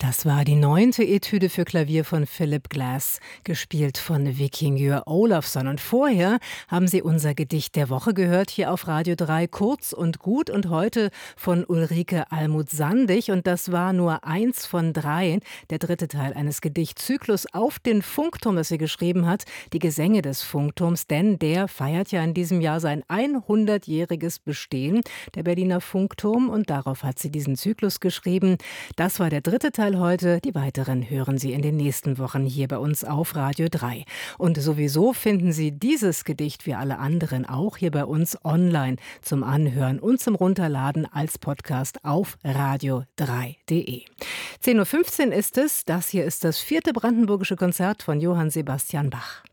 Das war die 9. Etüde für Klavier von Philip Glass, gespielt von Víkingur Ólafsson. Und vorher haben Sie unser Gedicht der Woche gehört, hier auf Radio 3, kurz und gut. Und heute von Ulrike Almuth-Sandig. Und das war nur eins von 3, der 3. Teil eines Gedichtzyklus auf den Funkturm, das sie geschrieben hat, die Gesänge des Funkturms. Denn der feiert ja in diesem Jahr sein 100-jähriges Bestehen, der Berliner Funkturm. Und darauf hat sie diesen Zyklus geschrieben. Das war der 3. Teil heute. Die weiteren hören Sie in den nächsten Wochen hier bei uns auf Radio 3. Und sowieso finden Sie dieses Gedicht wie alle anderen auch hier bei uns online zum Anhören und zum Runterladen als Podcast auf radio3.de. 10:15 Uhr ist es. Das hier ist das 4. Brandenburgische Konzert von Johann Sebastian Bach.